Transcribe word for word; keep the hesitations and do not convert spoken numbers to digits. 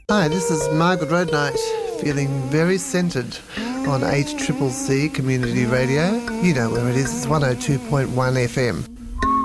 Hi, this is Margaret Roadnight, feeling very centred on eight C C C Community Radio. You know where it is, it's one oh two point one F M.